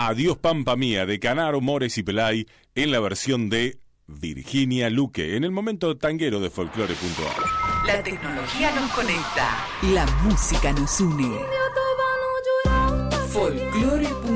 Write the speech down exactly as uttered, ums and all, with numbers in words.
Adiós Pampa Mía de Canaro, Mores y Pelay en la versión de Virginia Luque, en el momento tanguero de folclore punto a. La tecnología nos conecta. La música nos une. Folclore.